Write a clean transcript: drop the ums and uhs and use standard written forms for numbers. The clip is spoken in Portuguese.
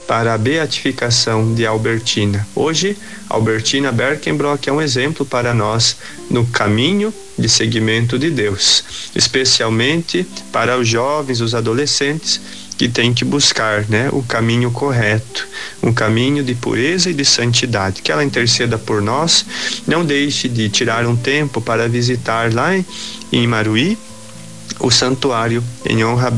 para a beatificação de Albertina. Hoje, Albertina Berkenbrock é um exemplo para nós no caminho de seguimento de Deus, especialmente para os jovens, os adolescentes, que têm que buscar, o caminho correto, um caminho de pureza e de santidade. Que ela interceda por nós. Não deixe de tirar um tempo para visitar lá em Maruí o santuário em honra